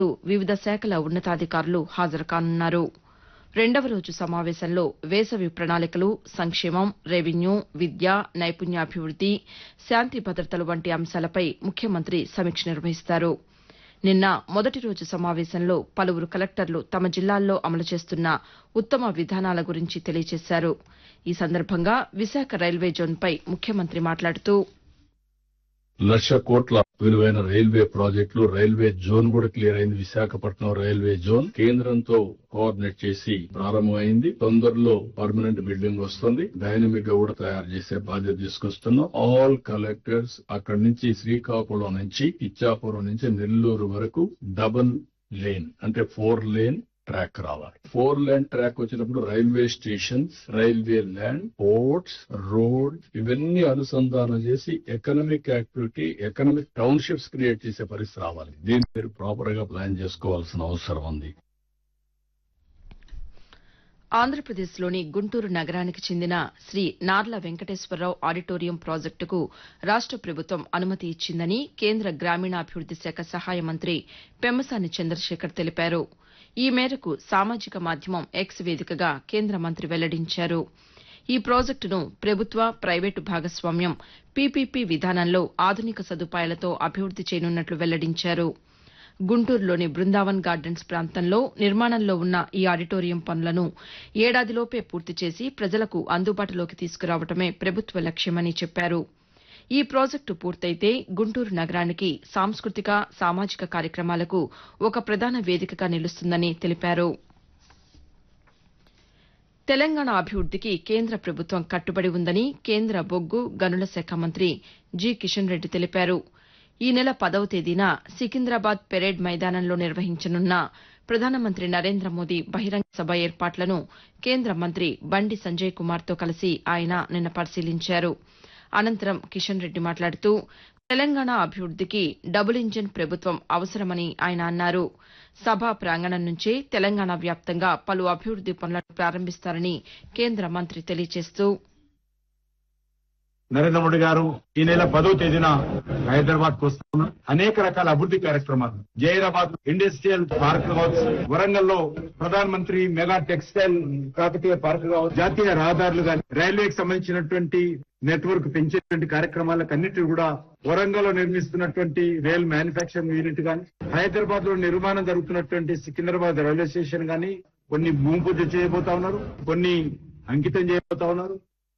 వివిధ శాఖల ఉన్నతాధికారులు హాజరు కానున్నారు. రెండవ రోజు సమావేశంలో వేసవి ప్రణాళికలు, సంక్షేమం, రెవెన్యూ, విద్య, నైపుణ్యాభివృద్ది, శాంతి భద్రతలు వంటి అంశాలపై ముఖ్యమంత్రి సమీక్ష నిర్వహిస్తారు. నిన్న మొదటి రోజు సమావేశంలో పలువురు కలెక్టర్లు తమ జిల్లాల్లో అమలు చేస్తున్న ఉత్తమ విధానాల గురించి తెలియజేశారు. ఈ సందర్భంగా విశాఖ రైల్వే జోన్పై ముఖ్యమంత్రి మాట్లాడుతూ 1,00,000 కోట్ల విలువైన రైల్వే ప్రాజెక్టులు, రైల్వే జోన్ కూడా క్లియర్ అయింది. విశాఖపట్నం రైల్వే జోన్ కేంద్రంతో కోఆర్డినేట్ చేసి ప్రారంభమైంది. తొందరలో పర్మనెంట్ బిల్డింగ్ వస్తుంది. డైనమిక్ గా కూడా తయారు చేసే బాధ్యత తీసుకొస్తున్నాం. ఆల్ కలెక్టర్స్ అక్కడి నుంచి శ్రీకాకుళం నుంచి ఇచ్చాపురం నుంచి నెల్లూరు వరకు డబుల్ లేన్ అంటే 4 లేన్ ట్రాక్ రావాలి. 4 లేన్ ట్రాక్ వచ్చినప్పుడు railway stations, railway land, ports, road ఇవన్నీ అనుసంధానం చేసి economic activity, economic townships create చేసే పరిస్థితి రావాలి. దీన్ని మీరు ప్రాపర్ గా ప్లాన్ చేసుకోవాల్సిన అవసరం ఉంది. ఆంధ్రప్రదేశ్లోని గుంటూరు నగరానికి చెందిన శ్రీ నార్ల వెంకటేశ్వరరావు ఆడిటోరియం ప్రాజెక్టుకు రాష్ట ప్రభుత్వం అనుమతి ఇచ్చిందని కేంద్ర గ్రామీణాభివృద్ది శాఖ సహాయ మంత్రి పెమ్మసాని చంద్రశేఖర్ తెలిపారు. ఈ మేరకు సామాజిక మాధ్యమం ఎక్స్ వేదికగా కేంద్ర మంత్రి వెల్లడించారు. ఈ ప్రాజెక్టును ప్రభుత్వ, ప్రైవేటు భాగస్వామ్యం పీపీపీ విధానంలో ఆధునిక సదుపాయాలతో అభివృద్ది చేయనున్నట్లు వెల్లడించారు. గుంటూరులోని బృందావన్ గార్డెన్స్ ప్రాంతంలో నిర్మాణంలో ఉన్న ఈ ఆడిటోరియం పనులను ఏడాదిలోపే పూర్తి చేసి ప్రజలకు అందుబాటులోకి తీసుకురావడమే ప్రభుత్వ లక్ష్యమని చెప్పారు. ఈ ప్రాజెక్టు పూర్తయితే గుంటూరు నగరానికి సాంస్కృతిక, సామాజిక కార్యక్రమాలకు ఒక ప్రధాన వేదికగా నిలుస్తుందని తెలిపారు. తెలంగాణ అభివృద్దికి కేంద్ర ప్రభుత్వం కట్టుబడి ఉందని కేంద్ర బొగ్గు, గనుల శాఖ మంత్రి జి కిషన్ రెడ్డి తెలిపారు. ఈ నెల 10వ తేదీన సికింద్రాబాద్ పెరేడ్ మైదానంలో నిర్వహించనున్న ప్రధానమంత్రి నరేంద్ర మోదీ బహిరంగ సభ ఏర్పాట్లను కేంద్ర మంత్రి బండి సంజయ్ కుమార్తో కలిసి ఆయన నిన్న పరిశీలించారు. అనంతరం కిషన్ రెడ్డి మాట్లాడుతూ తెలంగాణ అభివృద్దికి డబుల్ ఇంజిన్ ప్రభుత్వం అవసరమని ఆయన అన్నారు. సభా ప్రాంగణం నుంచే తెలంగాణ వ్యాప్తంగా పలు అభివృద్ది పనులను ప్రారంభిస్తారని కేంద్ర మంత్రి తెలియజేస్తూ నరేంద్ర మోడీ గారు ఈ నెల 10వ తేదీన హైదరాబాద్ కు వస్తున్నారు. అనేక రకాల అభివృద్ధి కార్యక్రమాలు, జైరాబాద్ ఇండస్ట్రియల్ పార్క్ కావచ్చు, వరంగల్ లో Pradhan Mantri mega textile Kakatiya park కావచ్చు, జాతీయ రహదారులు కానీ, రైల్వేకి సంబంధించినటువంటి నెట్వర్క్ పెంచేటువంటి కార్యక్రమాలకు అన్నిటి కూడా వరంగల్ లో నిర్మిస్తున్నటువంటి రైల్ మ్యానుఫ్యాక్చరింగ్ యూనిట్ కానీ, హైదరాబాద్ లో నిర్మాణం జరుగుతున్నటువంటి సికింద్రాబాద్ రైల్వే స్టేషన్ కానీ కొన్ని భూమి పూజ చేయబోతా ఉన్నారు, కొన్ని అంకితం చేయబోతా ఉన్నారు.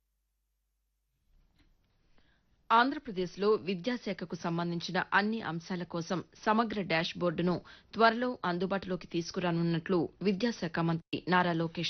ఆంధ్రప్రదేశ్లో విద్యాశాఖకు సంబంధించిన అన్ని అంశాల కోసం సమగ్ర డాష్ బోర్డును త్వరలో అందుబాటులోకి తీసుకురానున్నట్లు విద్యాశాఖ మంత్రి నారా లోకేష్